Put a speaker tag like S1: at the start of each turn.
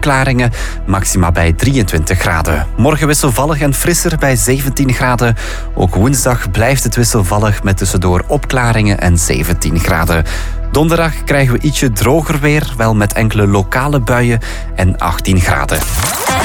S1: opklaringen, maxima bij 23 graden. Morgen wisselvallig en frisser bij 17 graden. Ook woensdag blijft het wisselvallig met tussendoor opklaringen en 17 graden. Donderdag krijgen we ietsje droger weer, wel met enkele lokale buien en 18 graden.